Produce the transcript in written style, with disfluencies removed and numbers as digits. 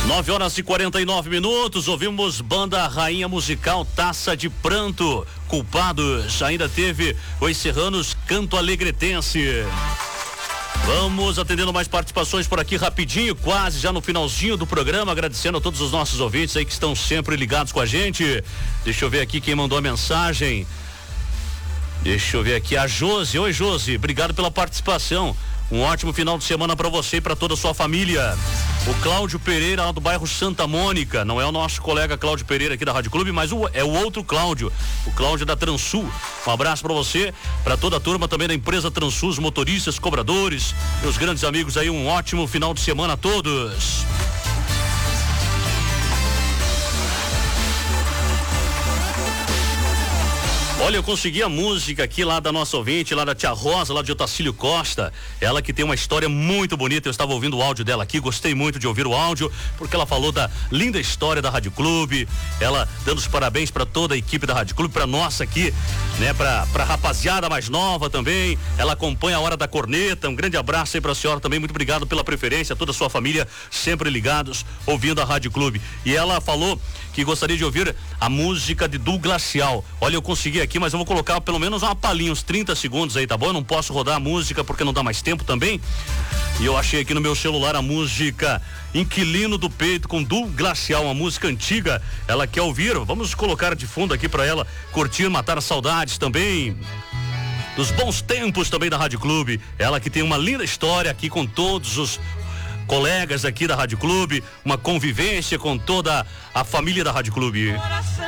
9h49, ouvimos banda Rainha Musical Taça de Pranto, Culpados. Ainda teve os Serranos Canto Alegretense. Vamos atendendo mais participações por aqui rapidinho, quase já no finalzinho do programa, agradecendo a todos os nossos ouvintes aí que estão sempre ligados com a gente. Deixa eu ver aqui quem mandou a mensagem. Deixa eu ver aqui, a Josi. Oi, Josi, obrigado pela participação. Um ótimo final de semana para você e para toda a sua família. O Cláudio Pereira, lá do bairro Santa Mônica, não é o nosso colega Cláudio Pereira aqui da Rádio Clube, mas é o outro Cláudio, o Cláudio da Transul. Um abraço para você, para toda a turma também da empresa Transul, os motoristas, cobradores, meus grandes amigos aí, um ótimo final de semana a todos. Olha, eu consegui a música aqui lá da nossa ouvinte, lá da tia Rosa, lá de Otacílio Costa. Ela que tem uma história muito bonita. Eu estava ouvindo o áudio dela aqui, gostei muito de ouvir o áudio, porque ela falou da linda história da Rádio Clube. Ela dando os parabéns para toda a equipe da Rádio Clube, para nossa aqui, né, pra rapaziada mais nova também. Ela acompanha a Hora da Corneta. Um grande abraço aí pra senhora também. Muito obrigado pela preferência, toda a sua família sempre ligados, ouvindo a Rádio Clube. E ela falou que gostaria de ouvir a música de Du Glacial. Olha, eu consegui aqui, mas eu vou colocar pelo menos uma palhinha, uns 30 segundos aí, tá bom? Eu não posso rodar a música porque não dá mais tempo também. E eu achei aqui no meu celular a música Inquilino do Peito com Du Glacial, uma música antiga. Ela quer ouvir, vamos colocar de fundo aqui pra ela curtir, matar as saudades também dos bons tempos também da Rádio Clube. Ela que tem uma linda história aqui com todos os colegas aqui da Rádio Clube, uma convivência com toda a família da Rádio Clube.